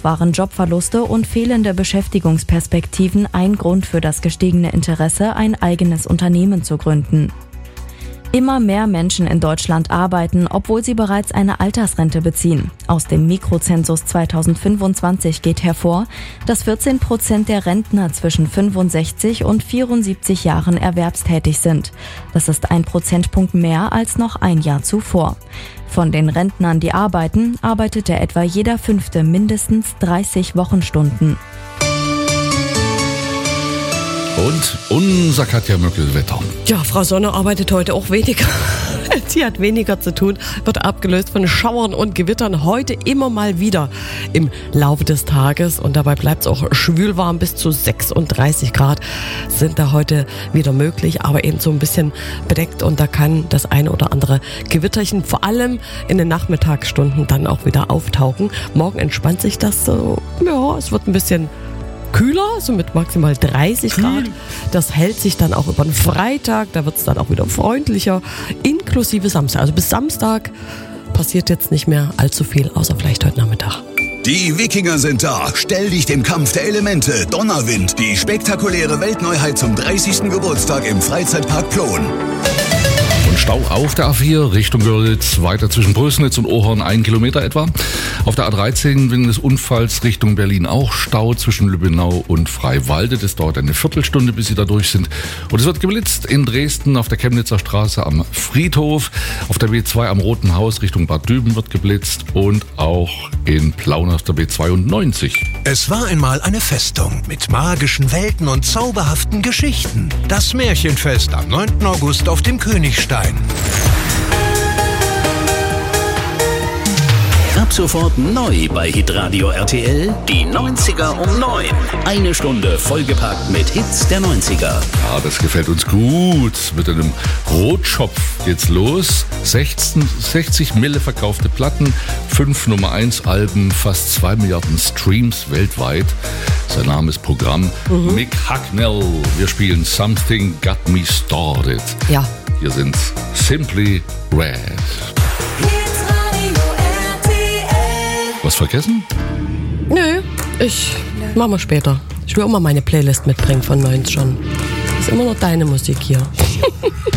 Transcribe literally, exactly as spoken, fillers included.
waren Jobverluste und fehlende Beschäftigungsperspektiven ein Grund für das gestiegene Interesse, ein eigenes Unternehmen zu gründen. Immer mehr Menschen in Deutschland arbeiten, obwohl sie bereits eine Altersrente beziehen. Aus dem Mikrozensus zweitausendfünfundzwanzig geht hervor, dass vierzehn Prozent der Rentner zwischen fünfundsechzig und vierundsiebzig Jahren erwerbstätig sind. Das ist ein Prozentpunkt mehr als noch ein Jahr zuvor. Von den Rentnern, die arbeiten, arbeitete etwa jeder Fünfte mindestens dreißig Wochenstunden. Und unser Katja Möckel-Wetter. Ja, Frau Sonne arbeitet heute auch weniger. Sie hat weniger zu tun, wird abgelöst von Schauern und Gewittern. Heute immer mal wieder im Laufe des Tages. Und dabei bleibt es auch schwülwarm. Bis zu sechsunddreißig Grad sind da heute wieder möglich. Aber eben so ein bisschen bedeckt. Und da kann das eine oder andere Gewitterchen vor allem in den Nachmittagsstunden dann auch wieder auftauchen. Morgen entspannt sich das so. Ja, es wird ein bisschen kühler, so mit maximal dreißig Grad. Das hält sich dann auch über den Freitag, da wird es dann auch wieder freundlicher, inklusive Samstag. Also bis Samstag passiert jetzt nicht mehr allzu viel, außer vielleicht heute Nachmittag. Die Wikinger sind da. Stell dich dem Kampf der Elemente. Donnerwind, die spektakuläre Weltneuheit zum dreißigsten Geburtstag im Freizeitpark Plon. Und Stau auf der A vier Richtung Görlitz, weiter zwischen Brösnitz und Ohorn, ein Kilometer etwa. Auf der A dreizehn wegen des Unfalls Richtung Berlin auch Stau zwischen Lübbenau und Freiwalde. Das dauert eine Viertelstunde, bis sie da durch sind. Und es wird geblitzt in Dresden auf der Chemnitzer Straße am Friedhof. Auf der B zwei am Roten Haus Richtung Bad Düben wird geblitzt und auch in Plauen auf der B zweiundneunzig. Es war einmal eine Festung mit magischen Welten und zauberhaften Geschichten. Das Märchenfest am neunten August auf dem Königstein. Ab sofort neu bei Hitradio R T L, die neunziger um neun. Eine Stunde vollgepackt mit Hits der neunziger. Ja, das gefällt uns gut. Mit einem Rotschopf geht's los. sechzehn, sechzig Mille verkaufte Platten, fünf Nummer eins Alben, fast zwei Milliarden Streams weltweit. Sein Name ist Programm. Mhm. Mick Hucknall. Wir spielen Something Got Me Started. Ja. Hier sind Simply Red. Was vergessen? Nö, ich mach mal später. Ich will auch mal meine Playlist mitbringen von neunzig schon. Ist immer noch deine Musik hier.